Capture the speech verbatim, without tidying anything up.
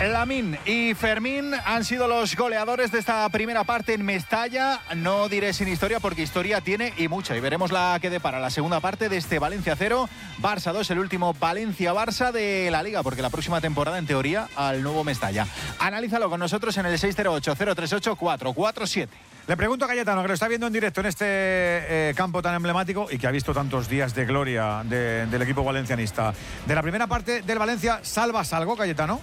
Lamine y Fermín han sido los goleadores de esta primera parte en Mestalla. No diré sin historia porque historia tiene y mucha. Y veremos la que depara la segunda parte de este Valencia cero, Barça dos, el último Valencia-Barça de la Liga, porque la próxima temporada, en teoría, al nuevo Mestalla. Analízalo con nosotros en el seis cero ocho, cero tres ocho, cuatro cuatro siete. Le pregunto a Cayetano, que lo está viendo en directo en este eh, campo tan emblemático y que ha visto tantos días de gloria de, del equipo valencianista. De la primera parte del Valencia, ¿salvas algo, Cayetano?